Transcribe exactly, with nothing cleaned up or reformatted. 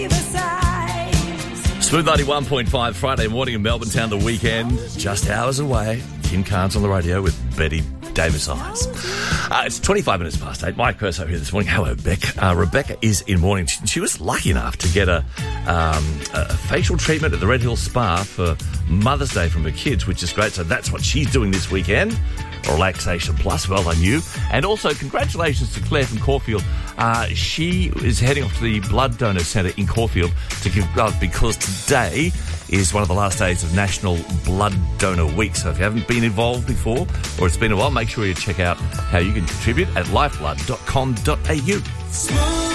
Smooth ninety-one point five, Friday morning in Melbourne town, the weekend, just hours away. Kim Carnes on the radio with Betty Davis Eyes. Uh, it's twenty-five minutes past eight. Mike Perso here this morning. Hello, Beck. Uh, Rebecca is in morning. She, she was lucky enough to get a, um, a facial treatment at the Red Hill Spa for Mother's Day from her kids, which is great. So that's what she's doing this weekend. Relaxation Plus, well done you. And also, congratulations to Claire from Caulfield. Uh, she is heading off to the Blood Donor Centre in Caulfield to give blood because today is one of the last days of National Blood Donor Week. So if you haven't been involved before or it's been a while, make sure you check out how you can contribute at lifeblood dot com dot a u.